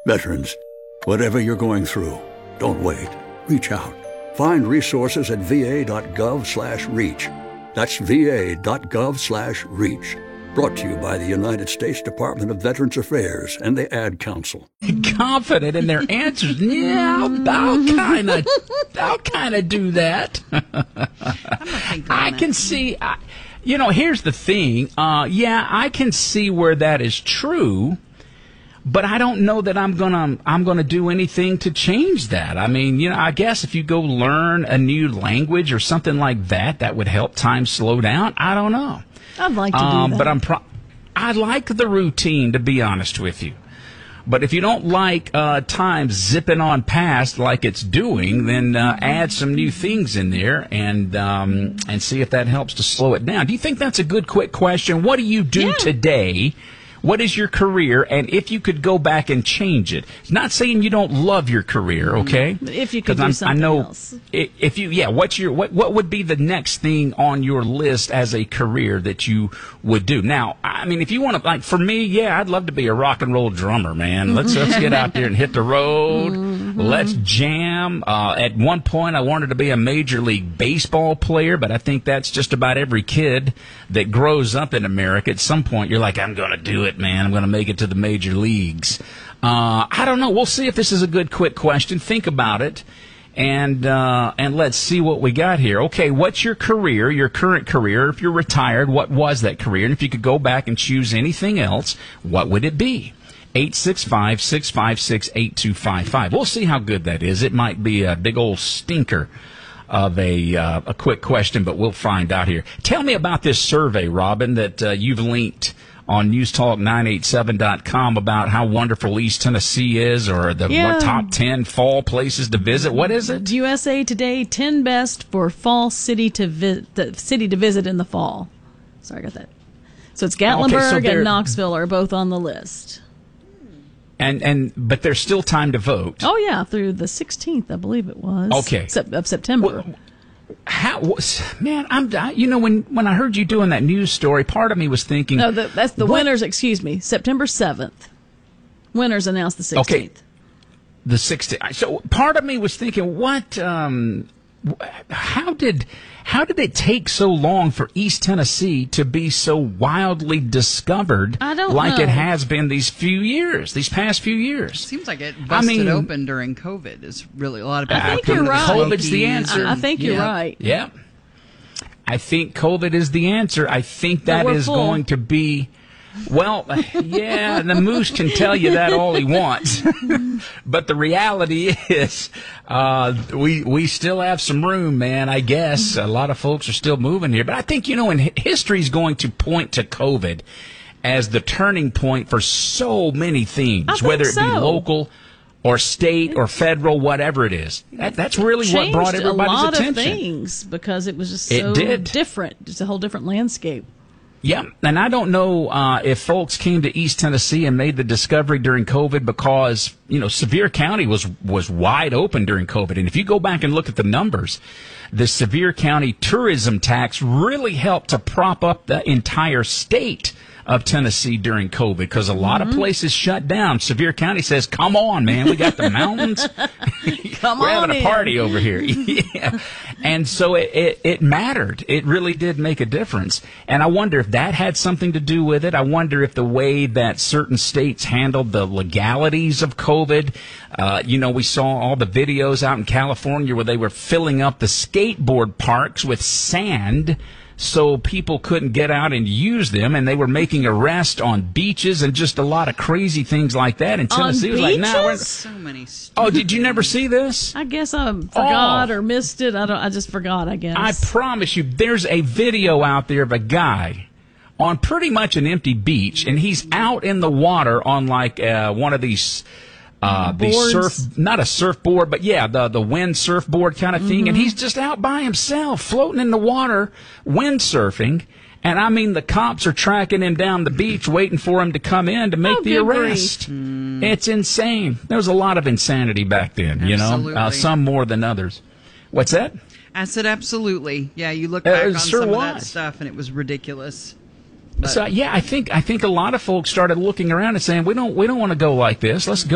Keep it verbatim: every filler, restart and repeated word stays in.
Veterans, whatever you're going through, don't wait. Reach out. Find resources at va.gov slash reach. That's va.gov slash reach. Brought to you by the United States Department of Veterans Affairs and the Ad Council. Confident in their answers. Yeah, I'll, I'll kind of, I'll kind of do that. I can see. I, you know, here's the thing. Uh, yeah, I can see where that is true. But I don't know that I'm gonna I'm gonna do anything to change that. I mean, you know, I guess if you go learn a new language or something like that, that would help time slow down. I don't know. I'd like to do um, that. But I'm pro- I like the routine, to be honest with you. But if you don't like uh, time zipping on past like it's doing, then uh, add some new things in there and um, and see if that helps to slow it down. Do you think that's a good, quick question? What do you do yeah. today? What is your career, and if you could go back and change it? Not saying you don't love your career, okay? But if you could do I'm, something I know else. If you, yeah, what's your what? What would be the next thing on your list as a career that you would do? Now, I mean, if you want to, like, for me, yeah, I'd love to be a rock and roll drummer, man. Let's let's get out there and hit the road. Mm-hmm. Let's jam. Uh, at one point, I wanted to be a major league baseball player, but I think that's just about every kid that grows up in America. At some point, you're like, I'm going to do it. Man, I'm going to make it to the major leagues. Uh, I don't know. We'll see if this is a good, quick question. Think about it, and uh, and let's see what we got here. Okay, what's your career, your current career? If you're retired, what was that career? And if you could go back and choose anything else, what would it be? eight six five, six five six, eight two five five. We'll see how good that is. It might be a big old stinker of a uh, a quick question, but we'll find out here. Tell me about this survey, Robin, that uh, you've linked on news talk nine eighty-seven dot com about how wonderful East Tennessee is, or the yeah. what, top ten fall places to visit. What is it? U S A Today, ten best for fall city to vi- the city to visit in the fall. Sorry, I got that. So it's Gatlinburg okay, so and Knoxville are both on the list. And and but there's still time to vote. Oh yeah, through the sixteenth, I believe it was. Okay, Sep- of September. Well, How, man, I'm you know when, when I heard you doing that news story, part of me was thinking. No, the, that's the what? winners. Excuse me, September seventh. Winners announced the sixteenth. Okay, the sixteenth. So part of me was thinking, what? Um, how did how did it take so long for East Tennessee to be so wildly discovered? I don't like know. it has been these few years, these past few years. Seems like it busted I mean, open during COVID. Is really a lot of people. I think come you're to the right. COVID's the answer. I, I think you're Yeah. right. Yeah. I think COVID is the answer. I think that we're is full. going to be, well, yeah, the moose can tell you that all he wants. But the reality is, uh, we we still have some room, man, I guess. A lot of folks are still moving here. But I think, you know, and history is going to point to COVID as the turning point for so many things, I think whether it be so. local or state or federal, whatever it is. That, that's really what Changed brought everybody's a lot attention. of things because it was just It so did. different. Just a whole different landscape. Yeah, and I don't know uh, if folks came to East Tennessee and made the discovery during COVID because, you know, Sevier County was was wide open during COVID. And if you go back and look at the numbers, the Sevier County tourism tax really helped to prop up the entire state of Tennessee during COVID because a lot Mm-hmm. of places shut down. Sevier County says, come on, man, we got the mountains. Come We're on having in. a party over here. Yeah. And so it, it, it mattered. It really did make a difference. And I wonder if that had something to do with it. I wonder if the way that certain states handled the legalities of COVID, uh, you know, we saw all the videos out in California where they were filling up the skateboard parks with sand so people couldn't get out and use them, and they were making arrests on beaches and just a lot of crazy things like that. And Tennessee On was like, "No, we're." beaches? So many. Oh, did you never see this? I guess I forgot Oh. or missed it. I don't. I just forgot. I guess. I promise you, there's a video out there of a guy on pretty much an empty beach, and he's out in the water on like uh, one of these. Uh, the Boards. surf, not a surfboard, but yeah, the the wind surfboard kind of thing. Mm-hmm. And he's just out by himself, floating in the water, windsurfing. And I mean, the cops are tracking him down the beach, waiting for him to come in to make Oh, the good arrest. It's insane. There was a lot of insanity back then, you know, Absolutely. uh, some more than others. What's that? I said absolutely. Yeah, you look Uh, back it on sure some of was. that stuff, and it was ridiculous. But So yeah, I think I think a lot of folks started looking around and saying, we don't we don't want to go like this. Let's go.